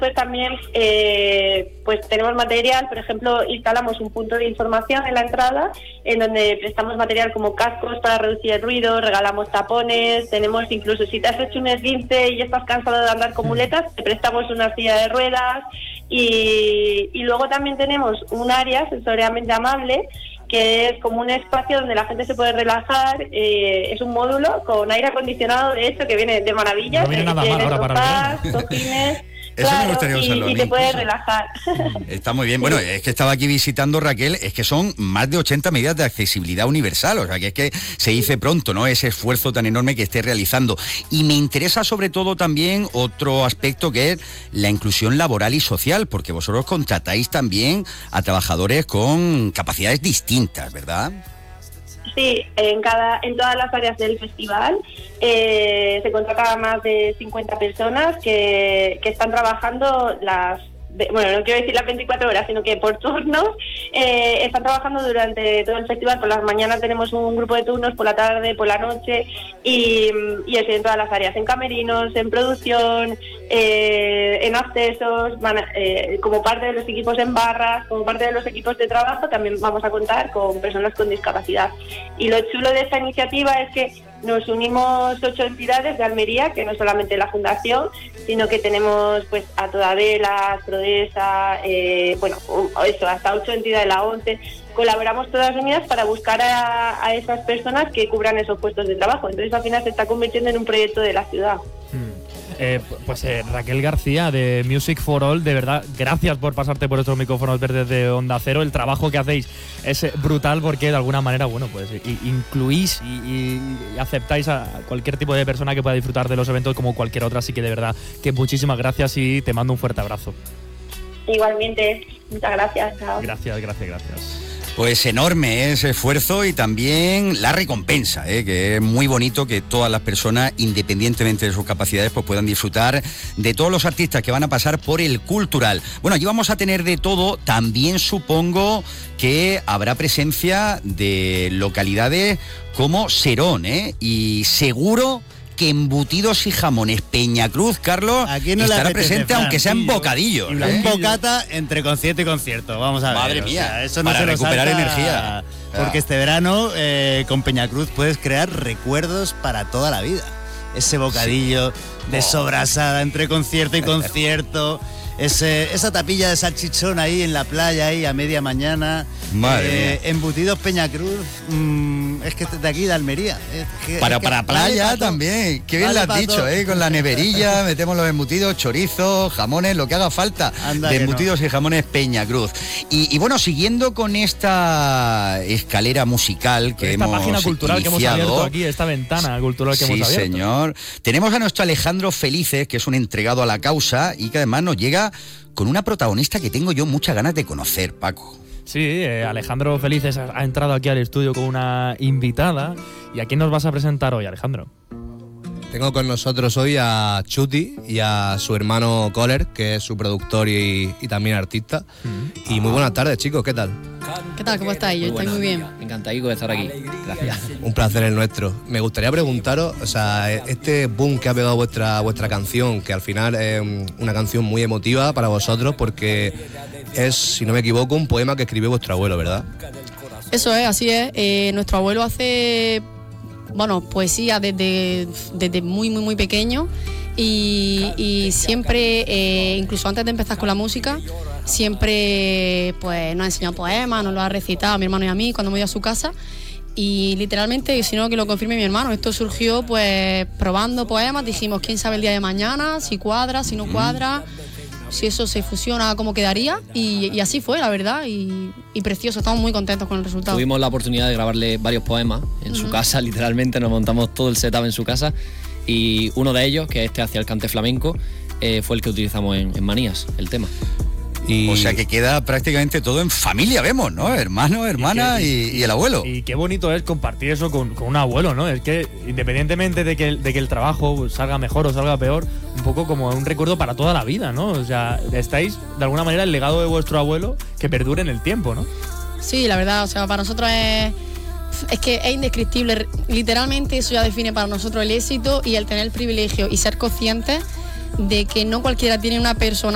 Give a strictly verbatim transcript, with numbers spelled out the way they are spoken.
Pues también eh, pues tenemos material, por ejemplo, instalamos un punto de información en la entrada en donde prestamos material como cascos para reducir el ruido, regalamos tapones, tenemos incluso si te has hecho un esguince y estás cansado de andar con muletas, te prestamos una silla de ruedas y, y luego también tenemos un área sensorialmente amable que es como un espacio donde la gente se puede relajar, eh, es un módulo con aire acondicionado, de hecho, que viene de maravilla. No viene nada mal ahora para sofás, cojines, Eso claro, me gustaría usarlo y, a y mí. te puedes relajar. Está muy bien. Bueno, es que estaba aquí visitando, Raquel, es que son más de ochenta medidas de accesibilidad universal, o sea, que es que se dice pronto, ¿no? Ese esfuerzo tan enorme que esté realizando. Y me interesa sobre todo también otro aspecto que es la inclusión laboral y social, porque vosotros contratáis también a trabajadores con capacidades distintas, ¿verdad? Sí, en cada, en todas las áreas del festival eh, se contrata a más de cincuenta personas que, que están trabajando las, de, bueno, no quiero decir las veinticuatro horas, sino que por turnos, eh, están trabajando durante todo el festival. Por las mañanas tenemos un grupo de turnos, por la tarde, por la noche, y, y eso en todas las áreas, en camerinos, en producción, eh, en accesos, van, eh, como parte de los equipos en barras, como parte de los equipos de trabajo, también vamos a contar con personas con discapacidad. Y lo chulo de esta iniciativa es que nos unimos ocho entidades de Almería, que no solamente la Fundación, sino que tenemos pues a Todavela, Prodesa, eh, bueno, eso, hasta ocho entidades, la ONCE. Colaboramos todas unidas para buscar a, a esas personas que cubran esos puestos de trabajo. Entonces al final se está convirtiendo en un proyecto de la ciudad. Mm. Eh, pues eh, Raquel García de Music for All, de verdad, gracias por pasarte por estos micrófonos verdes de Onda Cero. El trabajo que hacéis es brutal porque de alguna manera, bueno, pues incluís y, y aceptáis a cualquier tipo de persona que pueda disfrutar de los eventos como cualquier otra, así que de verdad que muchísimas gracias y te mando un fuerte abrazo. Igualmente, muchas gracias. Chao. Gracias, gracias, gracias. Pues enorme ese esfuerzo y también la recompensa, ¿eh? Que es muy bonito que todas las personas, independientemente de sus capacidades, pues puedan disfrutar de todos los artistas que van a pasar por el cultural. Bueno, allí vamos a tener de todo, también supongo que habrá presencia de localidades como Serón, ¿eh? Y seguro que embutidos y jamones Peñacruz, Carlos, no estará presente, aunque sea en bocadillo. Y ¿eh? un bocata entre concierto y concierto, vamos a ver. Madre mía, o sea, eso no para se nos recuperar salta, energía. Porque este verano eh, con Peñacruz puedes crear recuerdos para toda la vida. Ese bocadillo sí. de oh. sobrasada entre concierto y concierto. Ese, esa tapilla de salchichón ahí en la playa, ahí a media mañana. Madre eh, embutidos Peñacruz, mmm, es que de aquí de Almería. Es que, para es que para playa vale también. Qué bien vale lo has dicho, ¿eh? Con la neverilla, metemos los embutidos, chorizos, jamones, lo que haga falta. Anda de embutidos no. y jamones Peñacruz. Y, y bueno, siguiendo con esta escalera musical que esta hemos página cultural iniciado, que hemos abierto aquí, esta ventana cultural que sí, hemos abierto. Sí, señor. Tenemos a nuestro Alejandro Felices, que es un entregado a la causa y que además nos llega con una protagonista que tengo yo muchas ganas de conocer, Paco. Sí, eh, Alejandro Felices ha, ha entrado aquí al estudio con una invitada. ¿Y a quién nos vas a presentar hoy, Alejandro? Tengo con nosotros hoy a Chuti y a su hermano Kohler, que es su productor y, y también artista. Mm. Y muy buenas tardes, chicos, ¿qué tal? ¿Qué tal? ¿Cómo estáis? Yo estoy muy bien. Encantado de estar aquí. Gracias. Un placer el nuestro. Me gustaría preguntaros, o sea, este boom que ha pegado vuestra, vuestra canción, que al final es una canción muy emotiva para vosotros, porque es, si no me equivoco, un poema que escribió vuestro abuelo, ¿verdad? Eso es, así es. Eh, nuestro abuelo hace... bueno, poesía desde, desde muy, muy, muy pequeño y, y siempre, eh, incluso antes de empezar con la música, siempre pues nos ha enseñado poemas, nos lo ha recitado a mi hermano y a mí cuando hemos ido a su casa y literalmente, si no que lo confirme mi hermano, esto surgió pues probando poemas, dijimos quién sabe el día de mañana, si cuadra, si no cuadra, si eso se fusiona, cómo quedaría y, y así fue, la verdad, y, y precioso, estamos muy contentos con el resultado. Tuvimos la oportunidad de grabarle varios poemas en uh-huh. su casa, literalmente nos montamos todo el setup en su casa y uno de ellos, que es este Hacia el cante flamenco, eh, fue el que utilizamos en, en Manías, el tema. Y... o sea que queda prácticamente todo en familia, vemos, ¿no? Hermano, hermana y, y, y, y el abuelo. Y qué bonito es compartir eso con, con un abuelo, ¿no? Es que independientemente de que, de que el trabajo salga mejor o salga peor, un poco como un recuerdo para toda la vida, ¿no? O sea, estáis de alguna manera el legado de vuestro abuelo que perdure en el tiempo, ¿no? Sí, la verdad, o sea, para nosotros es... es que es indescriptible, literalmente eso ya define para nosotros el éxito y el tener el privilegio y ser conscientes de que no cualquiera tiene una persona